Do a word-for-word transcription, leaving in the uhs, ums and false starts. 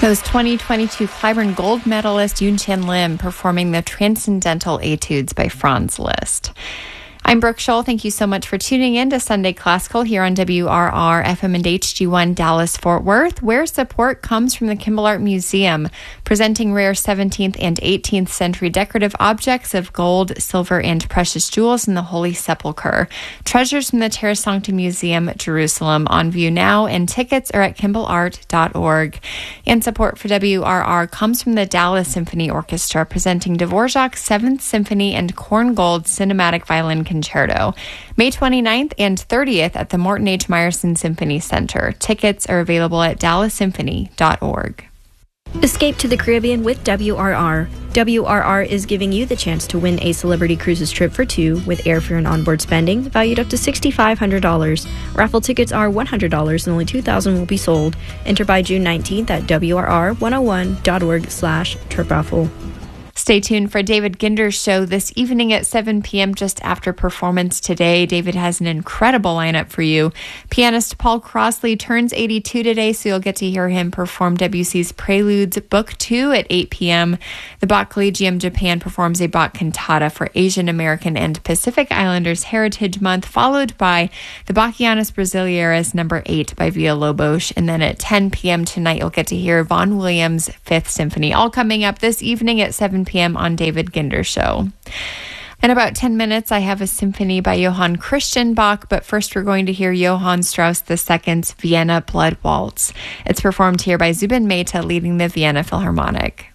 That was twenty twenty-two Clyburn Gold medalist Yoon Chan Lim performing the Transcendental Etudes by Franz Liszt. I'm Brooke Scholl. Thank you so much for tuning in to Sunday Classical here on W R R F M and H G one Dallas-Fort Worth, where support comes from the Kimball Art Museum, presenting rare seventeenth and eighteenth century decorative objects of gold, silver, and precious jewels in the Holy Sepulchre. Treasures from the Terra Sancta Museum, Jerusalem, on view now, and tickets are at kimball art dot org. And support for W R R comes from the Dallas Symphony Orchestra, presenting Dvorak's seventh Symphony and Korngold Cinematic Violin Concerto, May twenty-ninth and thirtieth at the Morton H. Meyerson Symphony Center. Tickets are available at dallas symphony dot org. Escape to the Caribbean with W R R. W R R is giving you the chance to win a Celebrity Cruises trip for two with airfare and onboard spending valued up to six thousand five hundred dollars. Raffle tickets are one hundred dollars and only two thousand will be sold. Enter by June nineteenth at W R R one oh one dot org slash trip raffle. Stay tuned for David Ginder's show this evening at seven p.m. just after performance today. David has an incredible lineup for you. Pianist Paul Crossley turns eighty-two today, so you'll get to hear him perform Debussy's Preludes Book two at eight p.m. The Bach Collegium Japan performs a Bach cantata for Asian American and Pacific Islanders Heritage Month, followed by the Bachianas Brasileiras number eight by Villalobos. And then at ten p.m. tonight, you'll get to hear Vaughan Williams' Fifth Symphony, all coming up this evening at seven p.m. on David Ginder's show. In about ten minutes, I have a symphony by Johann Christian Bach, but first we're going to hear Johann Strauss the Second's Vienna Blood Waltz. It's performed here by Zubin Mehta, leading the Vienna Philharmonic.